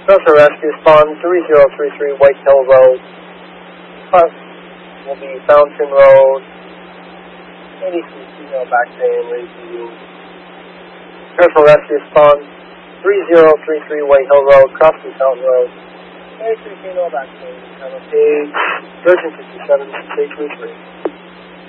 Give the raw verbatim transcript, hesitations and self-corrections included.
Special Rescue Spawn three zero three three White Hill Road. Plus will be Fountain Road. eighty-three female back bay and receiving. Special Rescue Spawn three zero three three White Hill Road, Crosby Fountain Road. eighty-three female back bay. Channel page thirteen fifty-seven, stage three three.